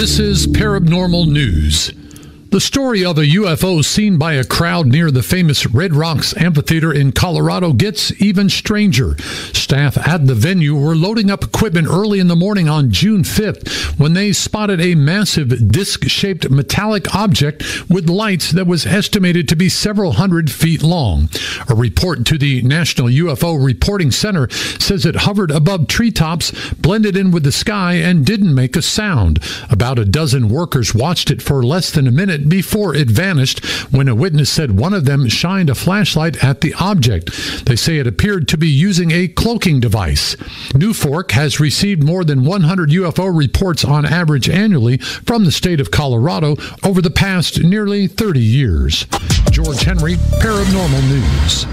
This is Paranormal News. The story of a UFO seen by a crowd near the famous Red Rocks Amphitheater in Colorado gets even stranger. Staff at the venue were loading up equipment early in the morning on June 5th when they spotted a massive disc-shaped metallic object with lights that was estimated to be several hundred feet long. A report to the National UFO Reporting Center says it hovered above treetops, blended in with the sky, and didn't make a sound. About a dozen workers watched it for less than a minute before it vanished, when a witness said one of them shined a flashlight at the object. They say it appeared to be using a cloaking device. New Fork has received more than 100 UFO reports on average annually from the state of Colorado over the past nearly 30 years. George Henry, Paranormal News.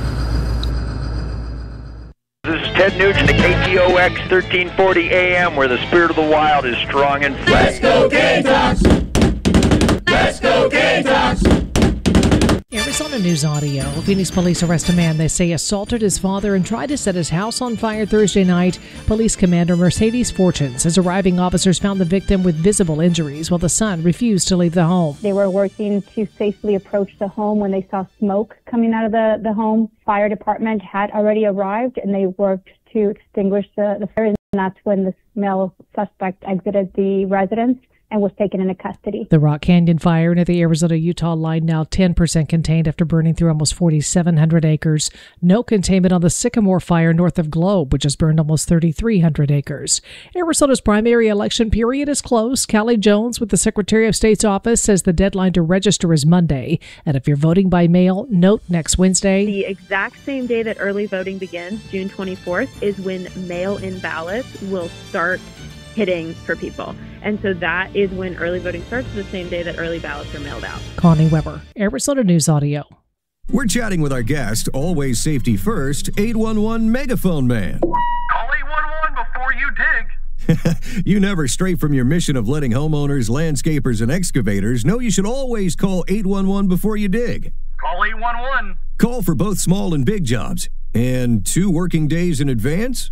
This is Ted Nugent at KTOX 1340 AM, where the spirit of the wild is strong and fresh. Let's go Gamecocks! Let's go Gamecocks! Arizona News Audio. Phoenix police arrest a man they say assaulted his father and tried to set his house on fire Thursday night. Police Commander Mercedes Fortune says arriving officers found the victim with visible injuries while the son refused to leave the home. They were working to safely approach the home when they saw smoke coming out of the home. Fire department had already arrived and they worked to extinguish the fire, and that's when the male suspect exited the residence and was taken into custody. The Rock Canyon fire near the Arizona-Utah line now 10% contained after burning through almost 4,700 acres. No containment on the Sycamore fire north of Globe, which has burned almost 3,300 acres. Arizona's primary election period is close. Callie Jones with the Secretary of State's office says the deadline to register is Monday. And if you're voting by mail, note next Wednesday. The exact same day that early voting begins, June 24th, is when mail-in ballots will start hitting for people. And so that is when early voting starts, the same day that early ballots are mailed out. Connie Weber, Arizona News Audio. We're chatting with our guest, always safety first, 811 Megaphone Man. Call 811 before you dig. You never stray from your mission of letting homeowners, landscapers, and excavators know you should always call 811 before you dig. Call 811. Call for both small and big jobs. And 2 working days in advance?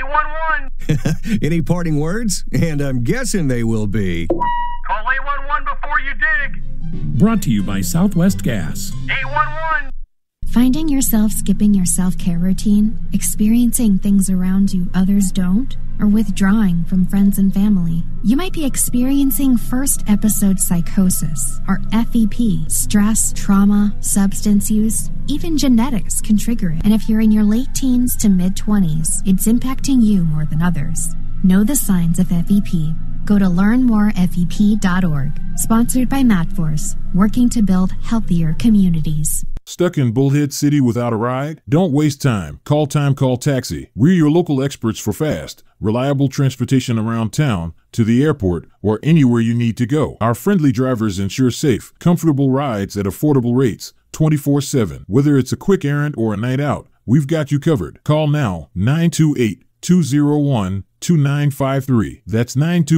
811. Any parting words? And I'm guessing they will be. Call 811 before you dig. Brought to you by Southwest Gas. 811. Finding yourself skipping your self-care routine, experiencing things around you others don't, or withdrawing from friends and family. You might be experiencing first episode psychosis, or FEP. Stress, trauma, substance use, even genetics can trigger it. And if you're in your late teens to mid-20s, it's impacting you more than others. Know the signs of FEP. Go to learnmorefep.org. Sponsored by MatForce, working to build healthier communities. Stuck in Bullhead City without a ride? Don't waste time. Call Taxi. We're your local experts for fast, reliable transportation around town, to the airport, or anywhere you need to go. Our friendly drivers ensure safe, comfortable rides at affordable rates, 24/7. Whether it's a quick errand or a night out, we've got you covered. Call now, 928-201-2953. That's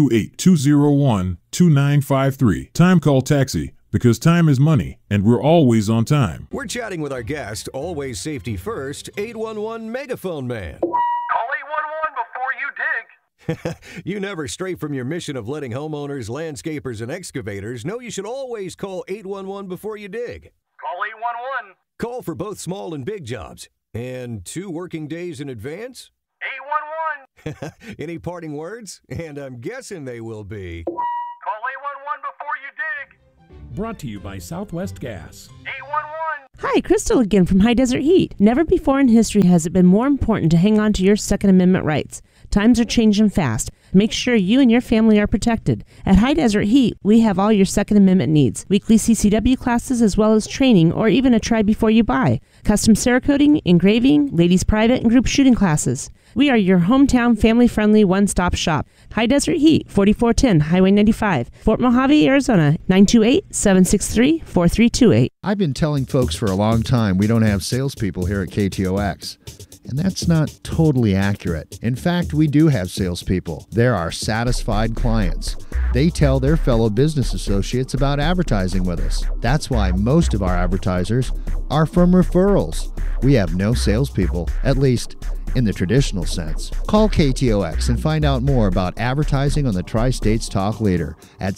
928-201-2953. Time Call Taxi. Because time is money, and we're always on time. We're chatting with our guest, always safety first, 811 Megaphone Man. Call 811 before you dig. You never stray from your mission of letting homeowners, landscapers, and excavators know you should always call 811 before you dig. Call 811. Call for both small and big jobs. And 2 working days in advance? 811. Any parting words? And I'm guessing they will be. Call 811 before you dig. Brought to you by Southwest Gas. 811. Hi, Crystal again from High Desert Heat. Never before in history has it been more important to hang on to your Second Amendment rights. Times are changing fast. Make sure you and your family are protected. At High Desert Heat, we have all your Second Amendment needs. Weekly CCW classes as well as training or even a try before you buy. Custom Cerakoting, engraving, ladies private and group shooting classes. We are your hometown family-friendly one-stop shop. High Desert Heat, 4410 Highway 95, Fort Mojave, Arizona, 928-763-4328. I've been telling folks for a long time we don't have salespeople here at KTOX. And that's not totally accurate. In fact, we do have salespeople. They're our satisfied clients. They tell their fellow business associates about advertising with us. That's why most of our advertisers are from referrals. We have no salespeople, at least in the traditional sense. Call KTOX and find out more about advertising on the Tri-States Talk Leader at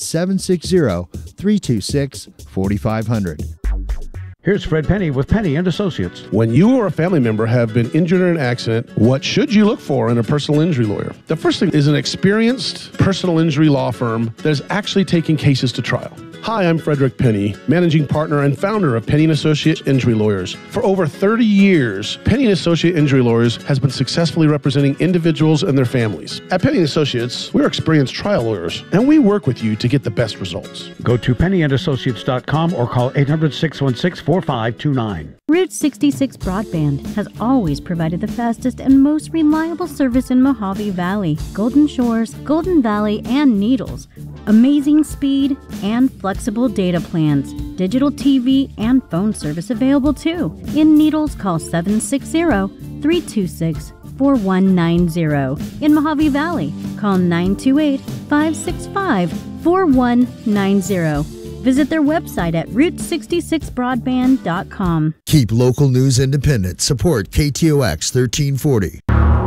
760-326-4500. Here's Fred Penny with Penny & Associates. When you or a family member have been injured in an accident, what should you look for in a personal injury lawyer? The first thing is an experienced personal injury law firm that is actually taking cases to trial. Hi, I'm Frederick Penny, managing partner and founder of Penny & Associate Injury Lawyers. For over 30 years, Penny & Associate Injury Lawyers has been successfully representing individuals and their families. At Penny & Associates, we're experienced trial lawyers, and we work with you to get the best results. Go to PennyandAssociates.com or call 800-616-4529. Route 66 Broadband has always provided the fastest and most reliable service in Mojave Valley, Golden Shores, Golden Valley, and Needles. Amazing speed and flexible data plans. Digital TV and phone service available too. In Needles, call 760-326-4190. In Mojave Valley, call 928-565-4190. Visit their website at route66broadband.com. Keep local news independent. Support KTOX 1340.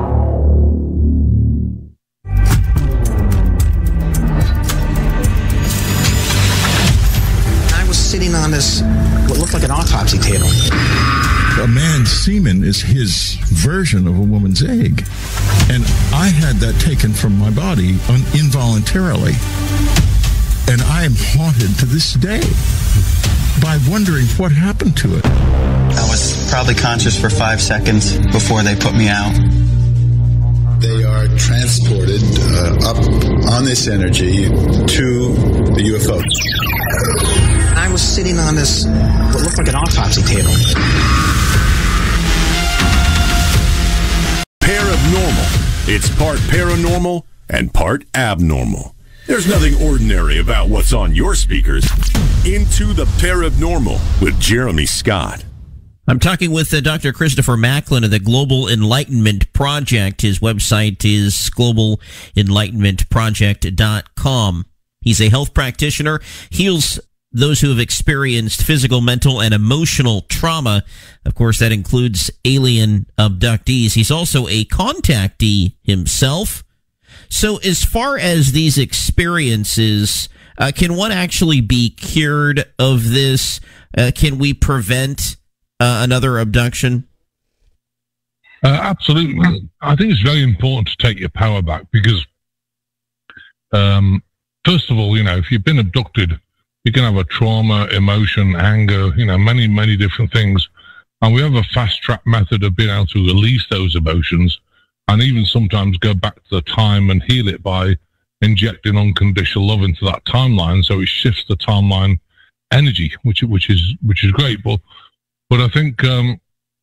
Sitting on this, what looked like an autopsy table. A man's semen is his version of a woman's egg. And I had that taken from my body involuntarily. And I am haunted to this day by wondering what happened to it. I was probably conscious for 5 seconds before they put me out. They are transported up on this energy to the UFO. I was sitting on this, what looked like an autopsy table. Paranormal. It's part paranormal and part abnormal. There's nothing ordinary about what's on your speakers. Into the Paranormal with Jeremy Scott. I'm talking with Dr. Christopher Macklin of the Global Enlightenment Project. His website is globalenlightenmentproject.com. He's a health practitioner, heals those who have experienced physical, mental, and emotional trauma. Of course, that includes alien abductees. He's also a contactee himself. So as far as these experiences, can one actually be cured of this? Can we prevent another abduction? Absolutely. I think it's very important to take your power back because, first of all, if you've been abducted, you can have a trauma, emotion, anger, many, many different things. And we have a fast-track method of being able to release those emotions and even sometimes go back to the time and heal it by injecting unconditional love into that timeline. So it shifts the timeline energy, which is great. But I think, healing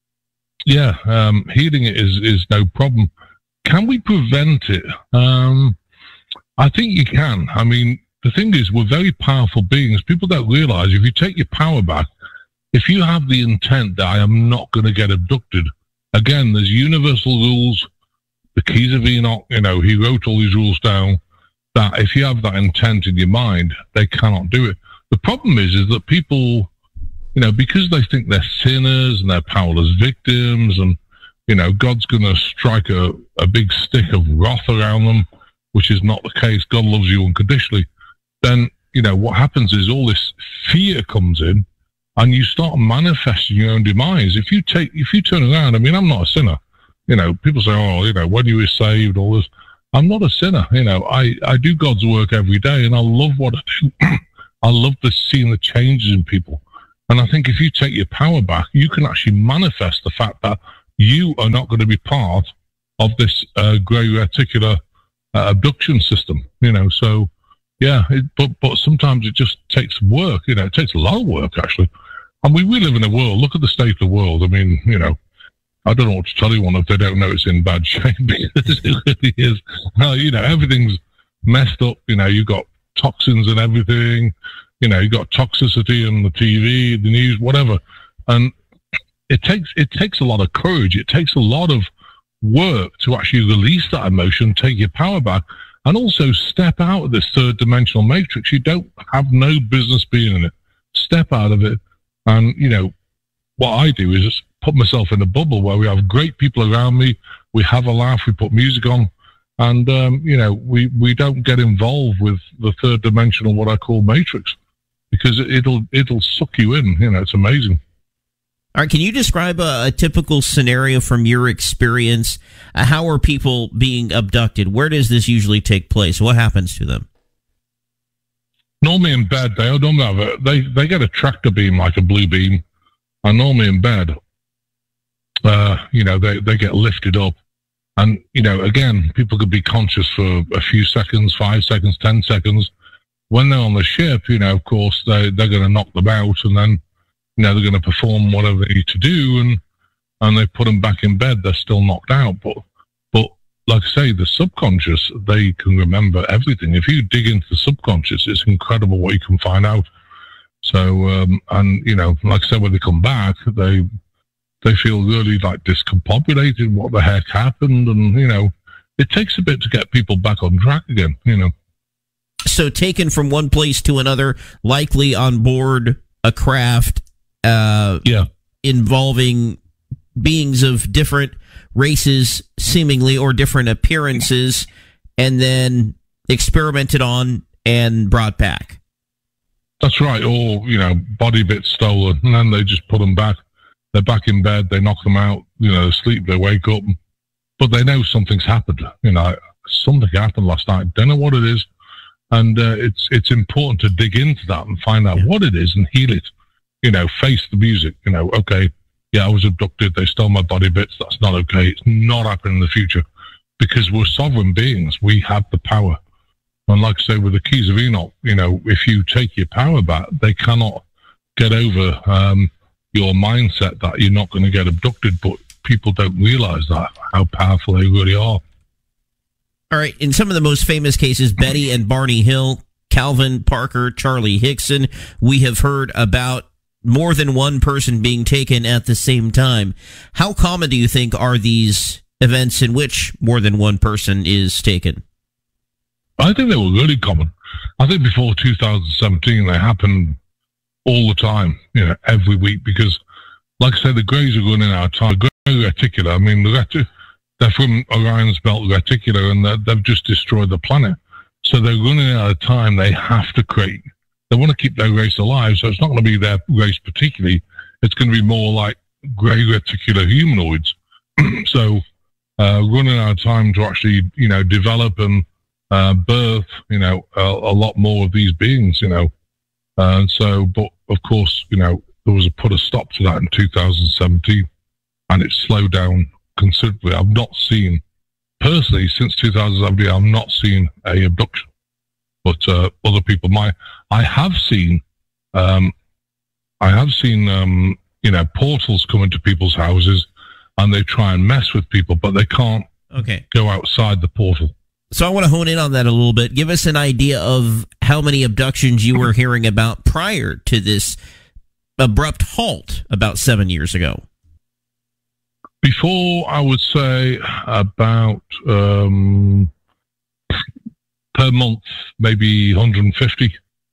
it is no problem. Can we prevent it? I think you can. I mean, the thing is, we're very powerful beings. People don't realize if you take your power back, if you have the intent that I am not going to get abducted, again, there's universal rules. The Keys of Enoch, he wrote all these rules down, that if you have that intent in your mind, they cannot do it. The problem is that people, because they think they're sinners and they're powerless victims and, God's going to strike a big stick of wrath around them, which is not the case. God loves you unconditionally. Then, what happens is all this fear comes in and you start manifesting your own demise. If you turn around, I'm not a sinner. People say, when you were saved, all this. I'm not a sinner. I do God's work every day and I love what I do. I love seeing the changes in people. And I think if you take your power back, you can actually manifest the fact that you are not going to be part of this grey reticular abduction system, so yeah, but sometimes it just takes work, it takes a lot of work actually. And we live in a world, look at the state of the world. I don't know what to tell anyone if they don't know it's in bad shape, because it really is. Everything's messed up, you've got toxins and everything, you've got toxicity in the TV, the news, whatever. And it takes a lot of courage, it takes a lot of work to actually release that emotion, take your power back, and also step out of this third dimensional matrix. You don't have no business being in it. Step out of it. And, what I do is just put myself in a bubble where we have great people around me, we have a laugh, we put music on, and we don't get involved with the third dimensional, what I call matrix, because it'll suck you in. It's amazing. All right, can you describe a typical scenario from your experience? How are people being abducted? Where does this usually take place? What happens to them? Normally in bed, they get a tractor beam, like a blue beam, and normally in bed, they get lifted up. And, again, people could be conscious for a few seconds, 5 seconds, 10 seconds. When they're on the ship, of course, they're going to knock them out, and then, they're going to perform whatever they need to do, and they put them back in bed. They're still knocked out. But like I say, the subconscious, they can remember everything. If you dig into the subconscious, it's incredible what you can find out. So, like I said, when they come back, they feel really like discombobulated, what the heck happened, and, it takes a bit to get people back on track again, So taken from one place to another, likely on board a craft, involving beings of different races, seemingly, or different appearances, and then experimented on and brought back. That's right. Or, body bits stolen, and then they just put them back. They're back in bed, they knock them out, they sleep, they wake up, but they know something's happened. Something happened last night, don't know what it is, and it's important to dig into that and find out what it is and heal it. Face the music, okay, yeah, I was abducted, they stole my body bits, that's not okay, it's not happening in the future, because we're sovereign beings, we have the power. And like I say, with the Keys of Enoch, if you take your power back, they cannot get over your mindset that you're not going to get abducted, but people don't realize that, how powerful they really are. All right, in some of the most famous cases, Betty and Barney Hill, Calvin Parker, Charlie Hickson, we have heard about more than one person being taken at the same time. How common do you think are these events in which more than one person is taken? I think they were really common. I think before 2017, they happened all the time, every week, because, like I said, the Greys are running out of time. The Grey Reticular, I mean, they're from Orion's Belt Reticular, and they've just destroyed the planet. So they're running out of time. They have to create. They want to keep their race alive, so it's not going to be their race particularly. It's going to be more like Grey Reticular humanoids. So running out of time to actually, develop and birth, a lot more of these beings, And so, but of course, there was put a stop to that in 2017, and it slowed down considerably. I've not seen, personally, since 2017, I've not seen a abduction. But other people might. I have seen, portals come into people's houses, and they try and mess with people, but they can't go outside the portal. So I want to hone in on that a little bit. Give us an idea of how many abductions you were hearing about prior to this abrupt halt about 7 years ago. Before, I would say about per month, maybe 150.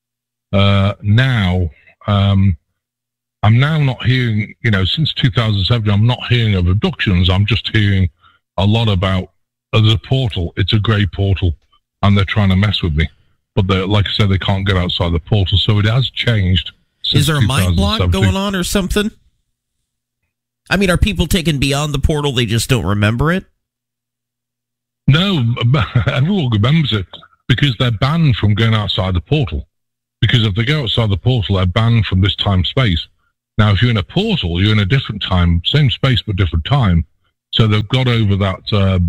Now, I'm now not hearing, since 2007, I'm not hearing of abductions. I'm just hearing a lot about the portal. It's a grey portal, and they're trying to mess with me. But like I said, they can't get outside the portal, so it has changed. Is there a mind block going on or something? I mean, are people taken beyond the portal, they just don't remember it? No, everyone remembers it, because they're banned from going outside the portal. Because if they go outside the portal, they're banned from this time-space. Now, if you're in a portal, you're in a different time, same space but different time. So they've got over that,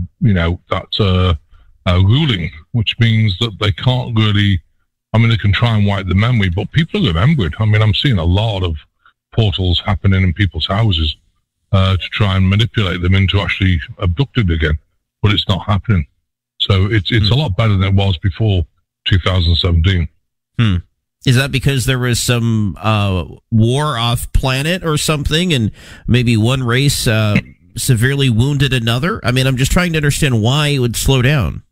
ruling, which means that they can't really, they can try and wipe the memory, but people remember it. I'm seeing a lot of portals happening in people's houses to try and manipulate them into actually abducted again, but it's not happening. So it's a lot better than it was before 2017. Is that because there was some war off planet or something, and maybe one race severely wounded another? I'm just trying to understand why it would slow down.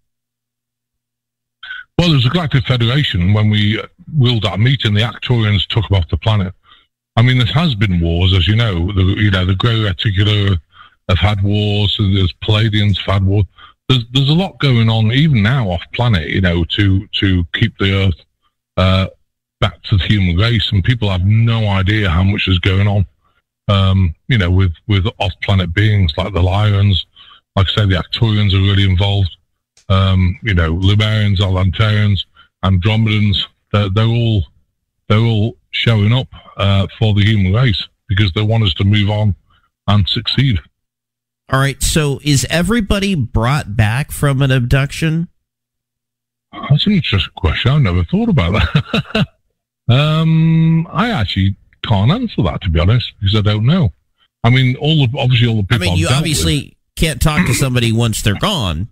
Well, there's a Galactic Federation. When we willed our meeting, the Actorians took them off the planet. There has been wars, as you know. The Grey Reticular have had wars, and there's Palladians have had wars. There's a lot going on even now off planet, to keep the Earth back to the human race, and people have no idea how much is going on. With off planet beings like the Lyrians, like I say, the Arcturians are really involved. Lemurians, Atlanteans, Andromedans, they're all showing up for the human race because they want us to move on and succeed. All right, so is everybody brought back from an abduction? That's an interesting question. I've never thought about that. I actually can't answer that, to be honest, because I don't know. I mean, all the people. I mean, you obviously can't talk to somebody once they're gone.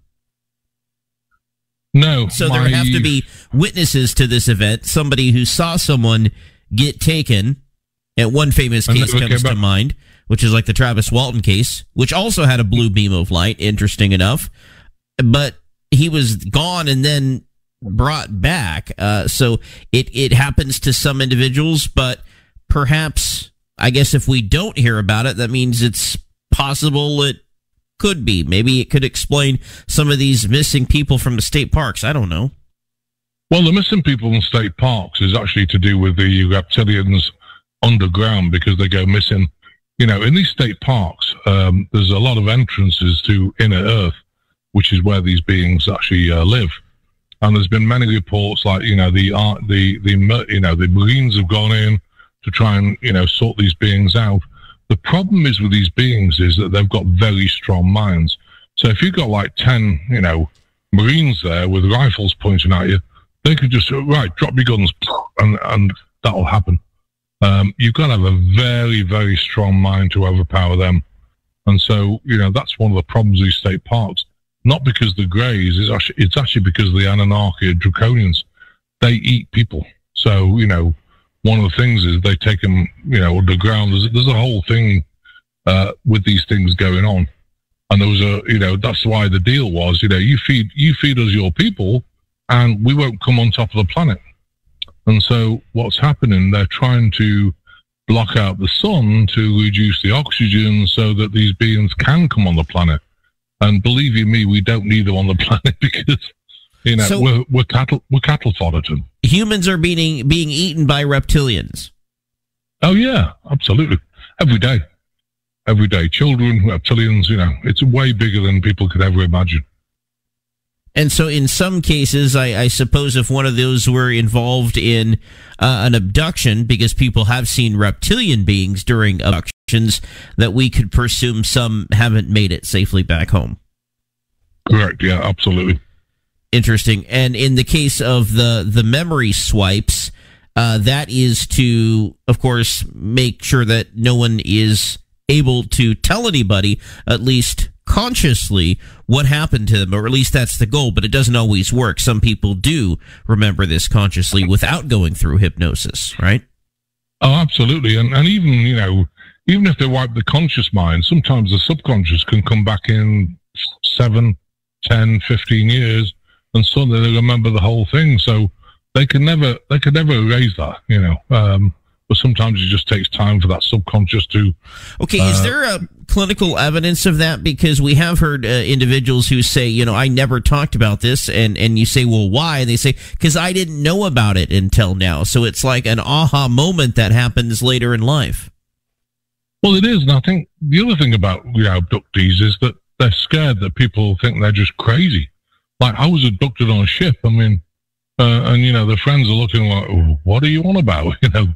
No. So there have to be witnesses to this event, somebody who saw someone get taken. And one famous case comes to mind, which is like the Travis Walton case, which also had a blue beam of light, interesting enough. But he was gone and then brought back. So it happens to some individuals, but perhaps, I guess if we don't hear about it, that means it's possible it could be. Maybe it could explain some of these missing people from the state parks. I don't know. Well, the missing people in state parks is actually to do with the reptilians underground because they go missing. In these state parks, there's a lot of entrances to inner Earth, which is where these beings actually live. And there's been many reports like, the Marines have gone in to try and, sort these beings out. The problem is with these beings is that they've got very strong minds. So if you've got like 10, Marines there with rifles pointing at you, they could just, drop your guns, and that'll happen. You've got to have a very, very strong mind to overpower them. And so, that's one of the problems of these state parks. Not because the Greys, it's actually because of the Anunnaki and Draconians. They eat people. So, one of the things is they take them, underground. There's a whole thing with these things going on. And there was that's why the deal was, you feed us your people and we won't come on top of the planet. And so what's happening, they're trying to block out the sun to reduce the oxygen so that these beings can come on the planet. And believe you me, we don't need them on the planet because, so we're cattle fodder to them. Humans are being eaten by reptilians. Oh, yeah, absolutely. Every day. Children, reptilians, it's way bigger than people could ever imagine. And so in some cases, I suppose if one of those were involved in an abduction, because people have seen reptilian beings during abductions, that we could presume some haven't made it safely back home. Correct, yeah, absolutely. Interesting. And in the case of the memory swipes, that is to, of course, make sure that no one is able to tell anybody, at least consciously, what happened to them, or at least that's the goal, but it doesn't always work. Some people do remember this consciously without going through hypnosis, right? Oh, absolutely. And even, even if they wipe the conscious mind, sometimes the subconscious can come back in 7, 10, 15 years, and suddenly they remember the whole thing. So they can never erase that, but sometimes it just takes time for that subconscious to... Okay, is there a clinical evidence of that? Because we have heard individuals who say, I never talked about this, and you say, well, why? And they say, because I didn't know about it until now. So it's like an aha moment that happens later in life. Well, it is, and I think the other thing about abductees is that they're scared that people think they're just crazy. Like, I was abducted on a ship, and their friends are looking like, oh, what are you on about,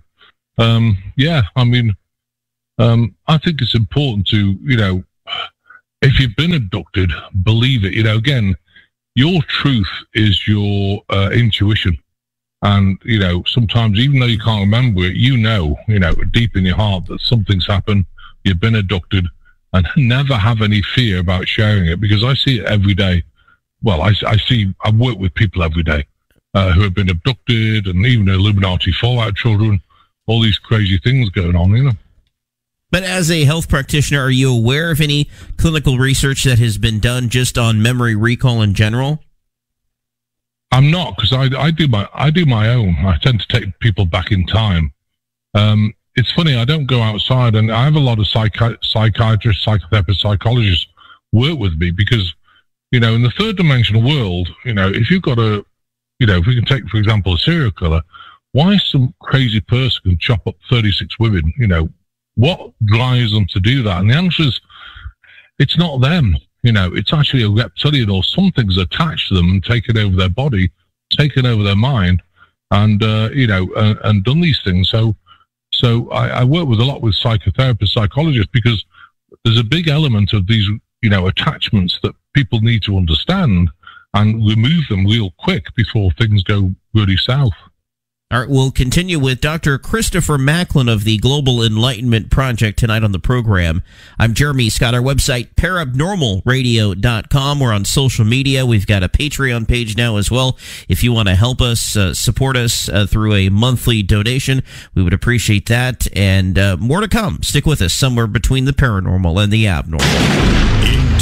I think it's important to, if you've been abducted, believe it. Again, your truth is your intuition. And, sometimes even though you can't remember it, deep in your heart that something's happened, you've been abducted, and never have any fear about sharing it, because I see it every day. Well, I work with people every day who have been abducted, and even Illuminati fallout children, all these crazy things going on, But as a health practitioner, are you aware of any clinical research that has been done just on memory recall in general? I'm not, because I do my own. I tend to take people back in time. it's funny, I don't go outside, and I have a lot of psychiatrists, psychotherapists, psychologists work with me because, in the third dimensional world, if you've got if we can take, for example, a serial killer, why some crazy person can chop up 36 women, what drives them to do that? And the answer is, it's not them, it's actually a reptilian or something's attached to them and taken over their body, taken over their mind, and, and done these things. So I work with a lot with psychotherapists, psychologists, because there's a big element of these, attachments that people need to understand and remove them real quick before things go really south. All right, we'll continue with Dr. Christopher Macklin of the Global Enlightenment Project tonight on the program. I'm Jeremy Scott. Our website, parabnormalradio.com. We're on social media. We've got a Patreon page now as well. If you want to help us, support us through a monthly donation, we would appreciate that. And more to come. Stick with us somewhere between the paranormal and the abnormal.